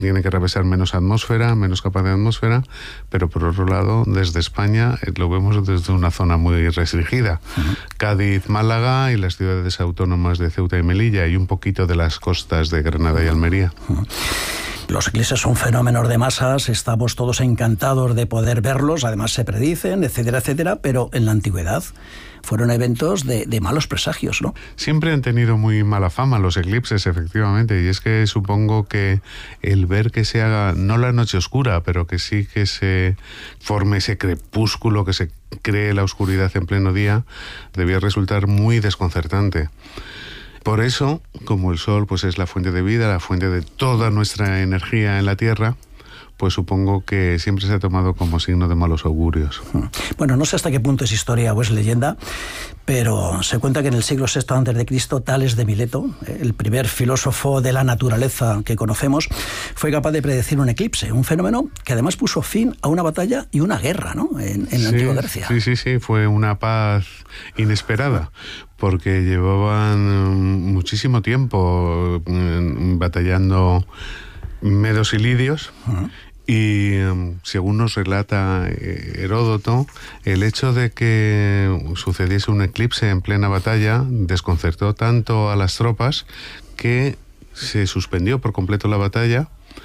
tiene que atravesar menos atmósfera, menos capa de atmósfera, pero por otro lado, desde España lo vemos desde una zona muy restringida. Cádiz, Málaga y las ciudades autónomas de Ceuta y Melilla, y un poquito de las costas de Granada y Almería. Los eclipses son fenómenos de masas, estamos todos encantados de poder verlos, además se predicen, etcétera, etcétera, pero en la antigüedad fueron eventos de malos presagios, ¿no? Siempre han tenido muy mala fama los eclipses, efectivamente, y es que supongo que el ver que se haga, no la noche oscura, pero que sí que se forme ese crepúsculo, que se cree la oscuridad en pleno día, debía resultar muy desconcertante. Por eso, como el Sol pues es la fuente de vida, la fuente de toda nuestra energía en la Tierra, pues supongo que siempre se ha tomado como signo de malos augurios. Bueno, no sé hasta qué punto es historia o es leyenda, pero se cuenta que en el siglo VI a.C., Tales de Mileto, el primer filósofo de la naturaleza que conocemos, fue capaz de predecir un eclipse, un fenómeno que además puso fin a una batalla y una guerra, ¿no?, en la antigua Grecia. Sí, fue una paz inesperada, porque llevaban muchísimo tiempo batallando medos y lidios. Y según nos relata Heródoto, el hecho de que sucediese un eclipse en plena batalla desconcertó tanto a las tropas que se suspendió por completo la batalla.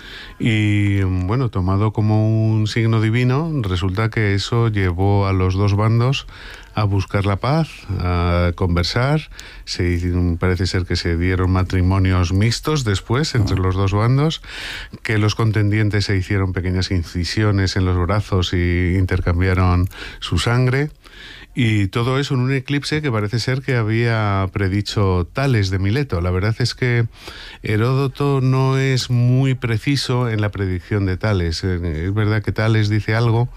Y bueno, tomado como un signo divino, resulta que eso llevó a los dos bandos a buscar la paz, a conversar. Parece ser que se dieron matrimonios mixtos después entre los dos bandos, que los contendientes se hicieron pequeñas incisiones en los brazos y intercambiaron su sangre. Y todo eso en un eclipse que parece ser que había predicho Tales de Mileto. La verdad es que Heródoto no es muy preciso en la predicción de Tales. Es verdad que Tales dice algo,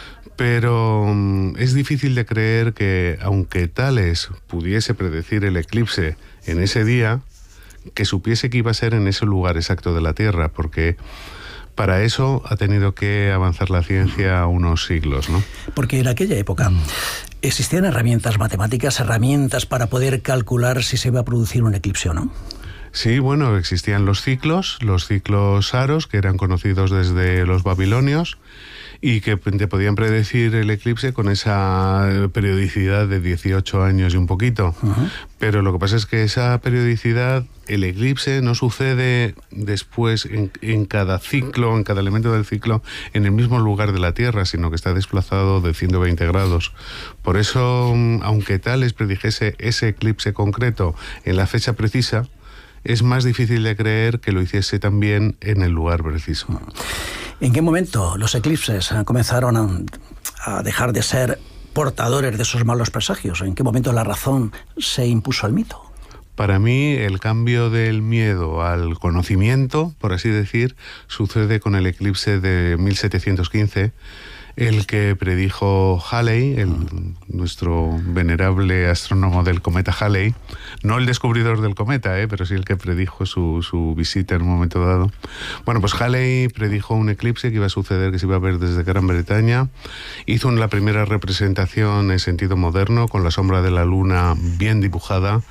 pero es difícil de creer que, aunque Tales pudiese predecir el eclipse en ese día, que supiese que iba a ser en ese lugar exacto de la Tierra, porque para eso ha tenido que avanzar la ciencia unos siglos, ¿no? Porque en aquella época existían herramientas matemáticas, herramientas para poder calcular si se iba a producir un eclipse o no. Sí, bueno, existían los ciclos aros, que eran conocidos desde los babilonios, y que te podían predecir el eclipse con esa periodicidad de 18 años y un poquito. Pero lo que pasa es que esa periodicidad, el eclipse no sucede después en cada ciclo, en cada elemento del ciclo, en el mismo lugar de la Tierra, sino que está desplazado de 120 grados. Por eso, aunque Tales predijese ese eclipse concreto en la fecha precisa, es más difícil de creer que lo hiciese también en el lugar preciso. ¿En qué momento los eclipses comenzaron a dejar de ser portadores de esos malos presagios? ¿En qué momento la razón se impuso al mito? Para mí, el cambio del miedo al conocimiento, por así decir, sucede con el eclipse de 1715, el que predijo Halley, nuestro venerable astrónomo del cometa Halley, no el descubridor del cometa, pero sí el que predijo su visita en un momento dado. Bueno, pues Halley predijo un eclipse que iba a suceder, que se iba a ver desde Gran Bretaña. Hizo la primera representación en sentido moderno, con la sombra de la luna bien dibujada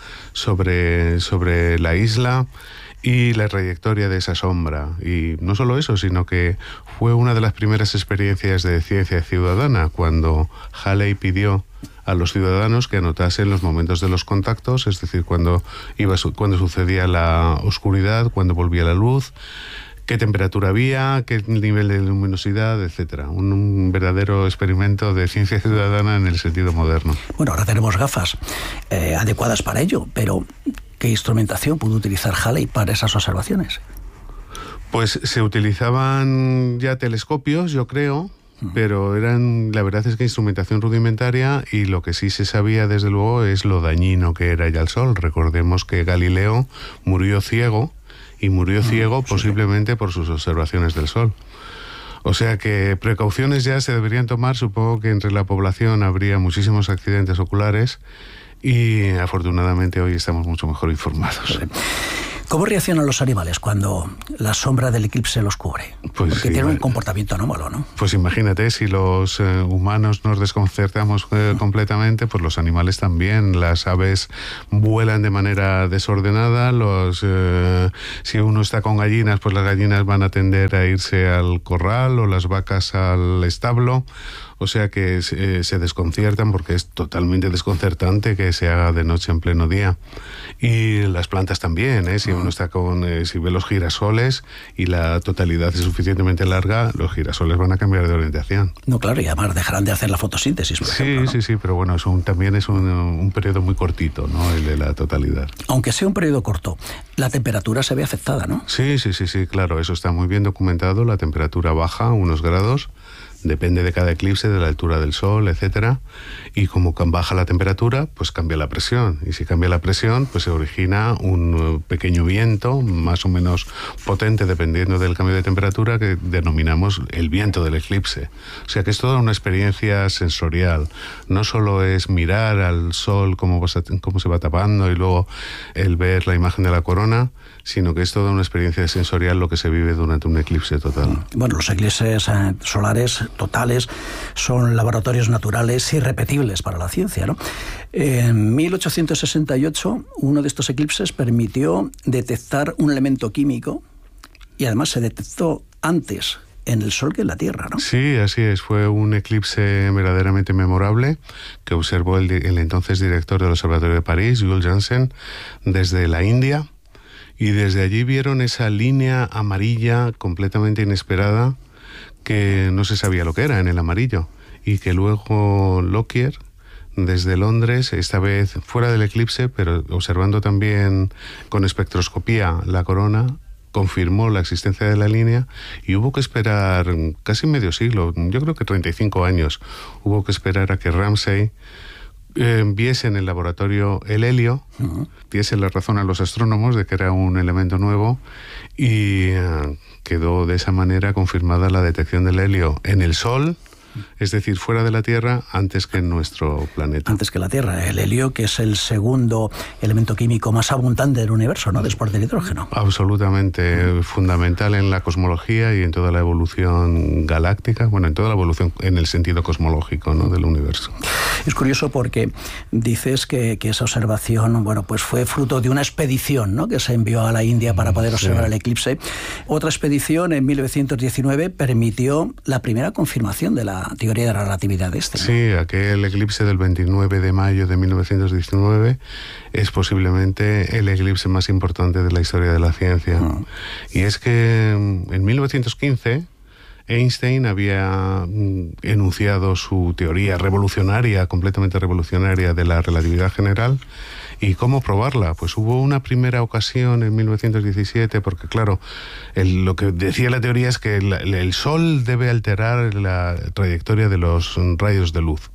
sobre la isla y la trayectoria de esa sombra. Y no solo eso, sino que fue una de las primeras experiencias de ciencia ciudadana, cuando Halley pidió a los ciudadanos que anotasen los momentos de los contactos, es decir, cuando sucedía la oscuridad, cuando volvía la luz, qué temperatura había, qué nivel de luminosidad, etcétera. Un verdadero experimento de ciencia ciudadana en el sentido moderno. Bueno, ahora tenemos gafas adecuadas para ello, pero ¿qué instrumentación pudo utilizar Halley para esas observaciones? Pues se utilizaban ya telescopios, yo creo, pero la verdad es que instrumentación rudimentaria, y lo que sí se sabía desde luego es lo dañino que era ya el Sol. Recordemos que Galileo murió ciego, y murió ciego posiblemente por sus observaciones del Sol. O sea que precauciones ya se deberían tomar. Supongo que entre la población habría muchísimos accidentes oculares, y afortunadamente hoy estamos mucho mejor informados. ¿Cómo reaccionan los animales cuando la sombra del eclipse los cubre? Pues porque tienen un comportamiento anómalo, ¿no? Pues imagínate, si los humanos nos desconcertamos completamente, pues los animales también. Las aves vuelan de manera desordenada, si uno está con gallinas, pues las gallinas van a tender a irse al corral o las vacas al establo. O sea que se desconciertan porque es totalmente desconcertante que se haga de noche en pleno día. Y las plantas también, ¿eh? Si uno está si ve los girasoles y la totalidad es suficientemente larga, los girasoles van a cambiar de orientación. No, claro, y además dejarán de hacer la fotosíntesis, por ejemplo, ¿no? Sí, pero bueno, también es un periodo muy cortito, ¿no? El de la totalidad. Aunque sea un periodo corto, la temperatura se ve afectada, ¿no? Sí, claro, eso está muy bien documentado. La temperatura baja unos grados. Depende de cada eclipse, de la altura del Sol, etcétera. Y como baja la temperatura, pues cambia la presión. Y si cambia la presión, pues se origina un pequeño viento, más o menos potente, dependiendo del cambio de temperatura, que denominamos el viento del eclipse. O sea que es toda una experiencia sensorial. No solo es mirar al Sol cómo se va tapando y luego el ver la imagen de la corona, sino que es toda una experiencia sensorial lo que se vive durante un eclipse total. Bueno, los eclipses solares totales son laboratorios naturales irrepetibles para la ciencia, ¿no? En 1868, uno de estos eclipses permitió detectar un elemento químico y además se detectó antes en el Sol que en la Tierra, ¿no? Sí, así es. Fue un eclipse verdaderamente memorable que observó el entonces director del Observatorio de París, Jules Janssen, desde la India. Y desde allí vieron esa línea amarilla completamente inesperada que no se sabía lo que era en el amarillo. Y que luego Lockyer, desde Londres, esta vez fuera del eclipse, pero observando también con espectroscopía la corona, confirmó la existencia de la línea y hubo que esperar casi medio siglo, yo creo que 35 años, hubo que esperar a que Ramsay viese en el laboratorio el helio, diese la razón a los astrónomos de que era un elemento nuevo y quedó de esa manera confirmada la detección del helio en el Sol, es decir, fuera de la Tierra, antes que en nuestro planeta. Antes que la Tierra. El helio, que es el segundo elemento químico más abundante del universo, ¿no? Después del hidrógeno. Absolutamente fundamental en la cosmología y en toda la evolución galáctica, bueno, en toda la evolución en el sentido cosmológico, ¿no? Del universo. Es curioso porque dices que esa observación, bueno, pues fue fruto de una expedición, ¿no? Que se envió a la India para poder observar el eclipse. Otra expedición en 1919 permitió la primera confirmación de la teoría de la relatividad de este, ¿no? Sí, aquel eclipse del 29 de mayo de 1919 es posiblemente el eclipse más importante de la historia de la ciencia. Y es que en 1915 Einstein había enunciado su teoría revolucionaria, completamente revolucionaria, de la relatividad general. ¿Y cómo probarla? Pues hubo una primera ocasión en 1917, porque claro, lo que decía la teoría es que el Sol debe alterar la trayectoria de los rayos de luz.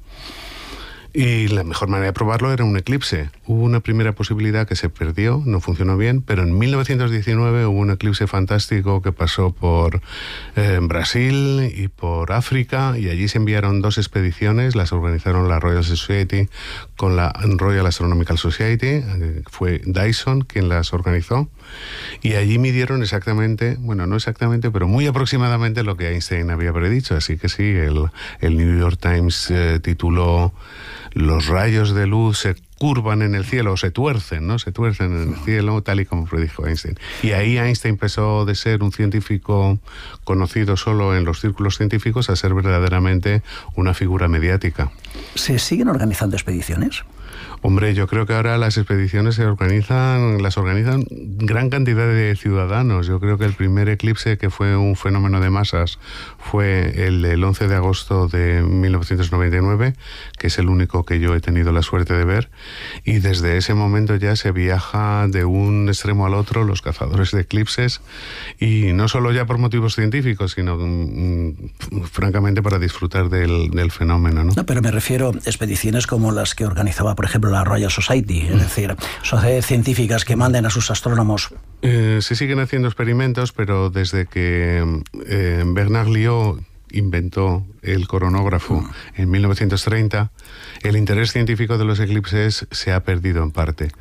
Y la mejor manera de probarlo era un eclipse. Hubo una primera posibilidad que se perdió, no funcionó bien, pero en 1919 hubo un eclipse fantástico que pasó por Brasil y por África, y allí se enviaron 2 expediciones, las organizaron la Royal Society con la Royal Astronomical Society, fue Dyson quien las organizó, y allí midieron exactamente, bueno, no exactamente, pero muy aproximadamente lo que Einstein había predicho, así que sí, el New York Times tituló "Los rayos de luz se curvan en el cielo", o se tuercen, ¿no? Se tuercen en el cielo, tal y como predijo Einstein. Y ahí Einstein pasó de ser un científico conocido solo en los círculos científicos a ser verdaderamente una figura mediática. ¿Se siguen organizando expediciones? Hombre, yo creo que ahora las expediciones las organizan gran cantidad de ciudadanos. Yo creo que el primer eclipse, que fue un fenómeno de masas, fue el del 11 de agosto de 1999, que es el único que yo he tenido la suerte de ver. Y desde ese momento ya se viaja de un extremo al otro, los cazadores de eclipses, y no solo ya por motivos científicos, sino francamente para disfrutar del fenómeno, ¿no? No, pero me refiero a expediciones como las que organizaba, por ejemplo, la Royal Society, es decir, sociedades científicas que manden a sus astrónomos. Se siguen haciendo experimentos, pero desde que Bernard Liot inventó el coronógrafo en 1930, el interés científico de los eclipses se ha perdido en parte.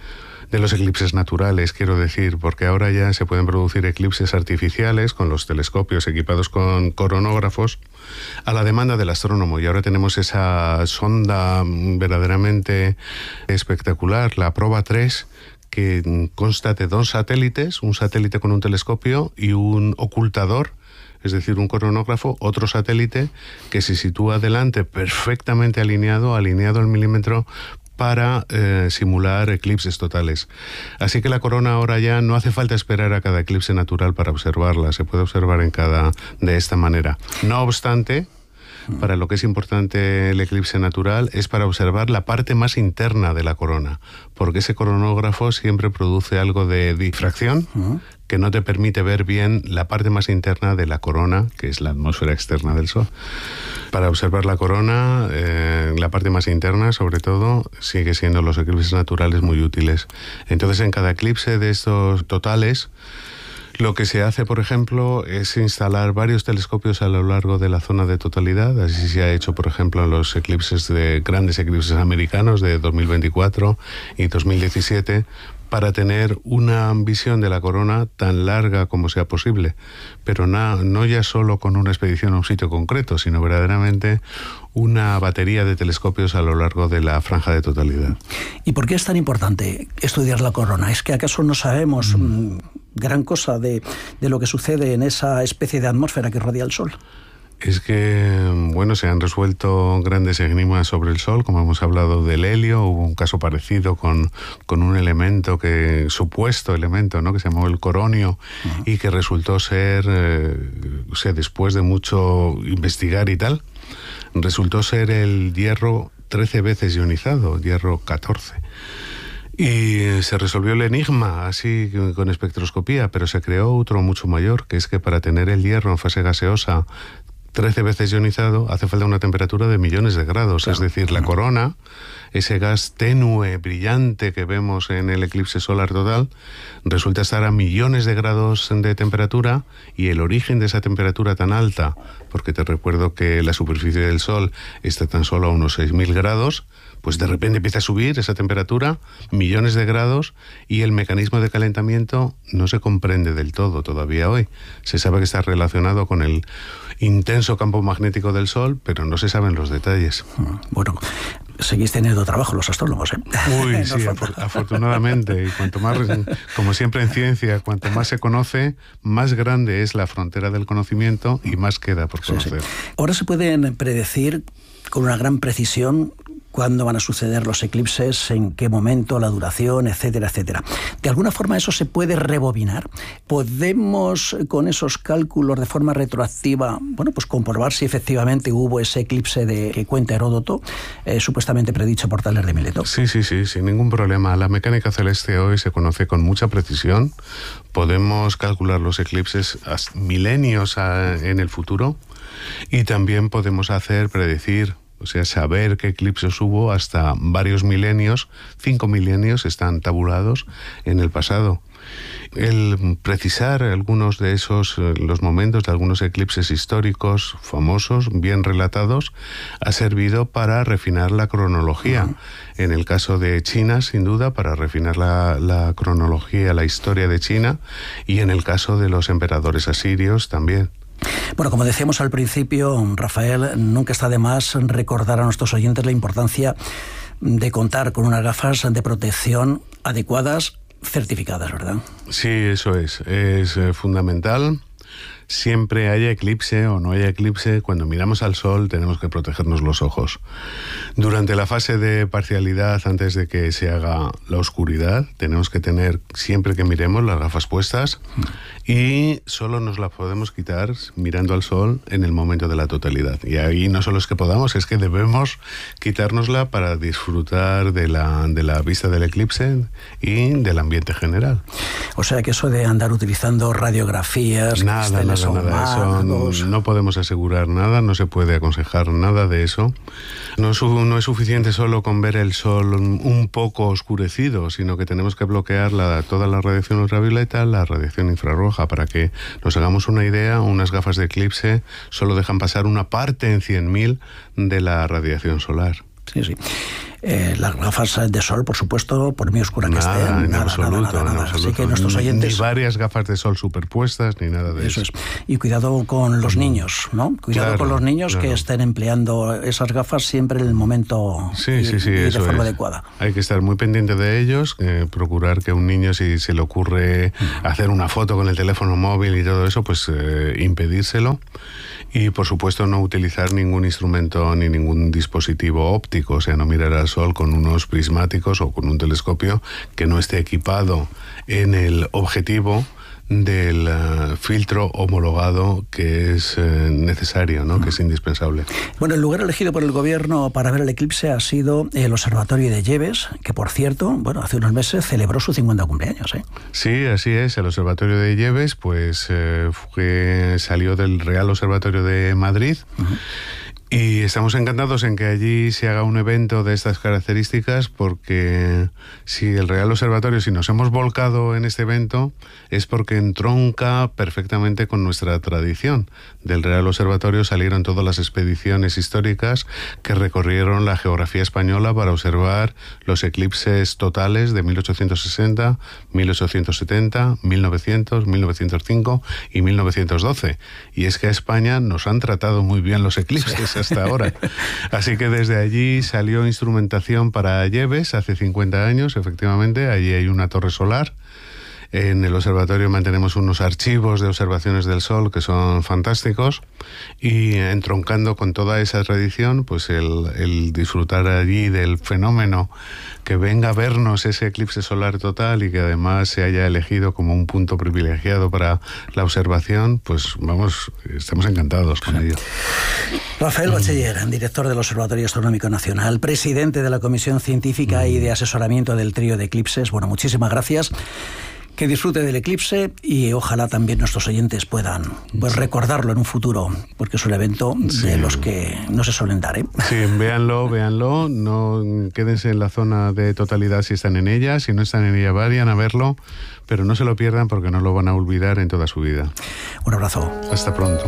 de los eclipses naturales, quiero decir, porque ahora ya se pueden producir eclipses artificiales con los telescopios equipados con coronógrafos a la demanda del astrónomo, y ahora tenemos esa sonda verdaderamente espectacular, la Proba 3, que consta de 2 satélites, un satélite con un telescopio y un ocultador, es decir, un coronógrafo, otro satélite que se sitúa delante perfectamente alineado al milímetro para simular eclipses totales. Así que la corona ahora ya no hace falta esperar a cada eclipse natural para observarla, se puede observar en cada de esta manera. No obstante, para lo que es importante el eclipse natural es para observar la parte más interna de la corona, porque ese coronógrafo siempre produce algo de difracción que no te permite ver bien la parte más interna de la corona, que es la atmósfera externa del Sol. Para observar la corona, la parte más interna, sobre todo, sigue siendo los eclipses naturales muy útiles. Entonces, en cada eclipse de estos totales, lo que se hace, por ejemplo, es instalar varios telescopios a lo largo de la zona de totalidad. Así se ha hecho, por ejemplo, en los grandes eclipses americanos de 2024 y 2017, para tener una visión de la corona tan larga como sea posible, pero no ya solo con una expedición a un sitio concreto, sino verdaderamente una batería de telescopios a lo largo de la franja de totalidad. ¿Y por qué es tan importante estudiar la corona? ¿Es que acaso no sabemos gran cosa de lo que sucede en esa especie de atmósfera que rodea el Sol? Es que, bueno, se han resuelto grandes enigmas sobre el Sol, como hemos hablado del helio. Hubo un caso parecido con un elemento supuesto elemento, ¿no?, que se llamó el coronio, y que resultó ser, después de mucho investigar y tal, resultó ser el hierro 13 veces ionizado, hierro 14. Y se resolvió el enigma así con espectroscopía, pero se creó otro mucho mayor, que es que para tener el hierro en fase gaseosa 13 veces ionizado hace falta una temperatura de millones de grados. Claro. Es decir, la corona, ese gas tenue, brillante que vemos en el eclipse solar total, resulta estar a millones de grados de temperatura, y el origen de esa temperatura tan alta, porque te recuerdo que la superficie del Sol está tan solo a unos 6.000 grados, pues de repente empieza a subir esa temperatura, millones de grados, y el mecanismo de calentamiento no se comprende del todo todavía hoy. Se sabe que está relacionado con el intenso campo magnético del Sol, pero no se saben los detalles. Bueno, seguís teniendo trabajo los astrónomos, ¿eh? Uy, sí, afortunadamente. Y cuanto más, como siempre en ciencia, cuanto más se conoce, más grande es la frontera del conocimiento y más queda por conocer. Sí. Ahora se pueden predecir con una gran precisión cuándo van a suceder los eclipses, en qué momento, la duración, etcétera, etcétera. ¿De alguna forma eso se puede rebobinar? ¿Podemos, con esos cálculos de forma retroactiva, pues comprobar si efectivamente hubo ese eclipse que cuenta Heródoto, supuestamente predicho por Tales de Mileto? Sí, sin ningún problema. La mecánica celeste hoy se conoce con mucha precisión. Podemos calcular los eclipses milenios en el futuro, y también podemos predecir, o sea, saber qué eclipses hubo hasta varios milenios. 5 milenios están tabulados en el pasado. El precisar algunos de los momentos de algunos eclipses históricos famosos, bien relatados, ha servido para refinar la cronología. En el caso de China, sin duda, para refinar la cronología, la historia de China, y en el caso de los emperadores asirios también. Bueno, como decíamos al principio, Rafael, nunca está de más recordar a nuestros oyentes la importancia de contar con unas gafas de protección adecuadas, certificadas, ¿verdad? Sí, eso es fundamental. Siempre haya eclipse o no haya eclipse, cuando miramos al Sol tenemos que protegernos los ojos. Durante la fase de parcialidad, antes de que se haga la oscuridad, tenemos que tener, siempre que miremos, las gafas puestas, y solo nos las podemos quitar mirando al Sol en el momento de la totalidad. Y ahí no solo es que podamos, es que debemos quitárnosla para disfrutar de la vista del eclipse y del ambiente general. O sea que eso de andar utilizando radiografías... Nada, eso no podemos asegurar nada, no se puede aconsejar nada de eso. No es suficiente solo con ver el Sol un poco oscurecido, sino que tenemos que bloquear toda la radiación ultravioleta, la radiación infrarroja. Para que nos hagamos una idea, unas gafas de eclipse solo dejan pasar una parte en 100.000 de la radiación solar. Sí. Las gafas de sol, por supuesto, por muy oscura que estén. En absoluto. Así que nuestros oyentes... Ni varias gafas de sol superpuestas, ni nada de eso. Es. Y cuidado con los niños, ¿no? Cuidado con los niños que estén empleando esas gafas siempre en el momento y de forma adecuada. Hay que estar muy pendiente de ellos, procurar que un niño, si se le ocurre hacer una foto con el teléfono móvil y todo eso, pues impedírselo. Y, por supuesto, no utilizar ningún instrumento ni ningún dispositivo óptico, o sea, no mirar al sol con unos prismáticos o con un telescopio que no esté equipado en el objetivo del filtro homologado que es necesario, ¿no? Que es indispensable. Bueno, el lugar elegido por el gobierno para ver el eclipse ha sido el Observatorio de Lleves, que, por cierto, bueno, hace unos meses celebró su 50 cumpleaños, ¿eh? Sí, así es. El Observatorio de Lleves pues salió del Real Observatorio de Madrid. Y estamos encantados en que allí se haga un evento de estas características, porque si el Real Observatorio, si nos hemos volcado en este evento, es porque entronca perfectamente con nuestra tradición. Del Real Observatorio salieron todas las expediciones históricas que recorrieron la geografía española para observar los eclipses totales de 1860, 1870, 1900, 1905 y 1912. Y es que a España nos han tratado muy bien los eclipses hasta ahora. Así que desde allí salió instrumentación para Lleves hace 50 años, efectivamente. Allí hay una torre solar. En el observatorio mantenemos unos archivos de observaciones del Sol que son fantásticos, y entroncando con toda esa tradición, pues el disfrutar allí del fenómeno, que venga a vernos ese eclipse solar total y que además se haya elegido como un punto privilegiado para la observación, pues vamos, estamos encantados con ello. Rafael Bachiller, director del Observatorio Astronómico Nacional, presidente de la Comisión Científica y de Asesoramiento del Trío de Eclipses. Bueno, muchísimas gracias. Que disfrute del eclipse y ojalá también nuestros oyentes puedan recordarlo en un futuro, porque es un evento de los que no se suelen dar, ¿eh? Sí, véanlo, no quédense en la zona de totalidad si están en ella, si no están en ella vayan a verlo, pero no se lo pierdan porque no lo van a olvidar en toda su vida. Un abrazo. Hasta pronto.